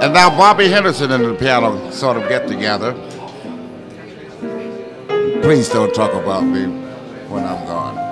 And now Bobby Henderson and the piano sort of get together. Please don't talk about me when I'm gone.